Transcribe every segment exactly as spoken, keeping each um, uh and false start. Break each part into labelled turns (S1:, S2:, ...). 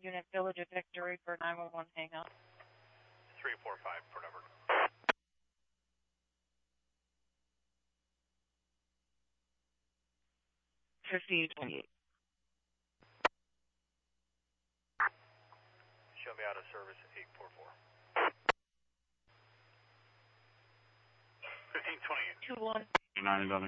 S1: Unit Village of Victory for nine one one hang up.
S2: three four five, Port Edward.
S1: fifteen twenty-eight.
S2: Show me out of service eight four four. fifteen twenty-eight.
S1: two one.
S3: nine building.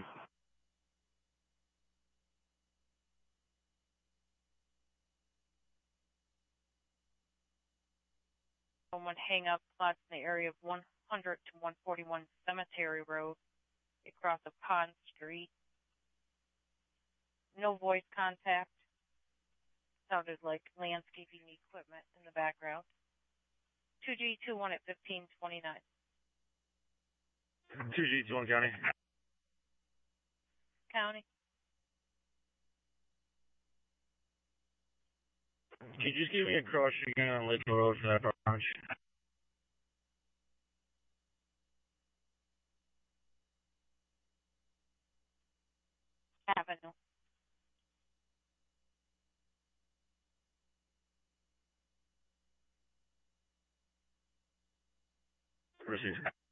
S1: One hang up plots in the area of one hundred to one forty-one Cemetery Road across of Pond Street. No voice contact. Sounded like landscaping equipment in the background. two G two one at fifteen twenty-nine.
S3: two G two one County.
S1: County.
S3: Can you just give me a cross again on Little Road for that branch?
S1: Avenue.
S3: Proceed.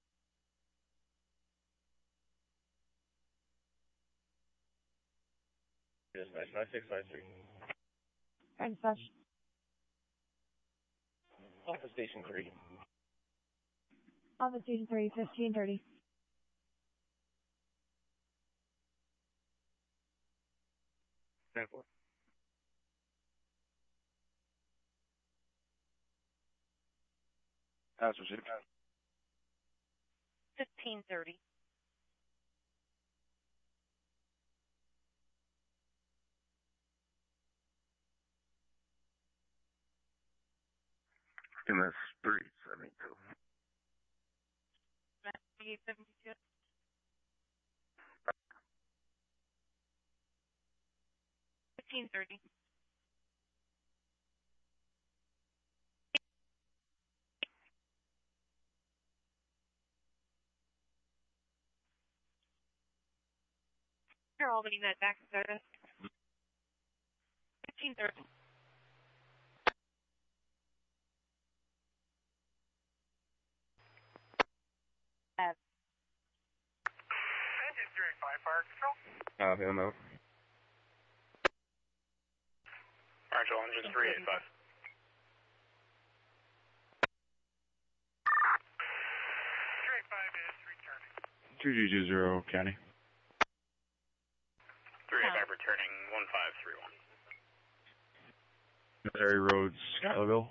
S3: Dispatch nine six five three.
S1: And such.
S3: Office Station three.
S1: Office Station three, fifteen thirty.
S3: ten four. House received.
S1: fifteen thirty.
S3: And that's three seventy-two.
S1: eight seventy-two. fifteen thirty. Here, Albany, that back service. fifteen thirty. At
S2: Engine three eight five, fire control.
S3: Uh, him out.
S2: Marshall, engine three eight five. three eight five is returning.
S3: two G two zero County.
S2: three eight five returning one five three one.
S3: Missouri Road, Schuylerville.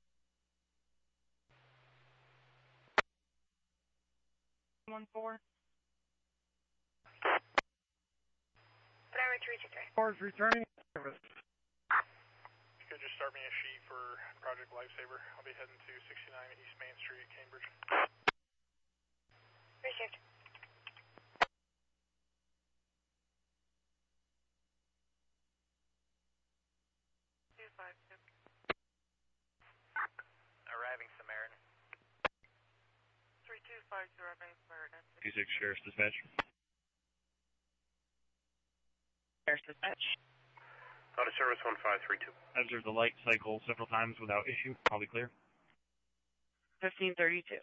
S1: one four.
S4: Driver three two three.
S3: Cars returning.
S2: You could just start me a sheet for Project Lifesaver. I'll be heading to sixty-nine East Main Street, Cambridge.
S4: Received.
S1: two five two.
S2: Arriving Samaritan.
S1: three two five two, arriving Samaritan.
S3: P six Sheriff's Dispatch.
S1: Sheriff's Dispatch.
S2: Out of service one five three two.
S3: Observed the light cycle several times without issue. Probably clear.
S1: fifteen thirty-two.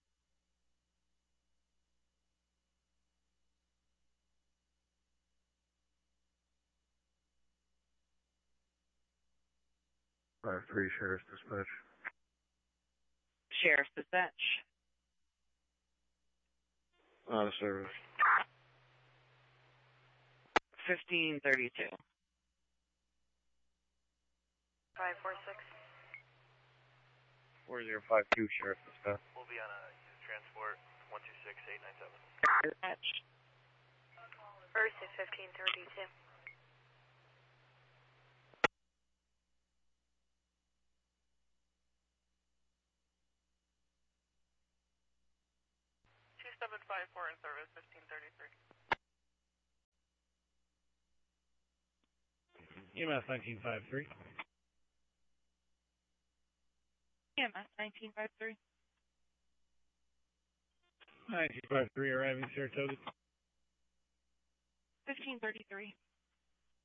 S3: five three Sheriff's Dispatch.
S1: Sheriff's Dispatch.
S3: Out of service.
S1: fifteen thirty-two.
S4: five four six.
S3: four zero five two Sheriff's Dispatch.
S2: We'll be on a transport one two six eight nine seven.
S1: Dispatch.
S4: Ursa fifteen thirty-two.
S1: two seven five four in service, fifteen thirty-three.
S3: E M S nineteen fifty-three.
S1: E M S nineteen fifty-three.
S3: nineteen fifty-three arriving Saratoga.
S1: fifteen thirty-three.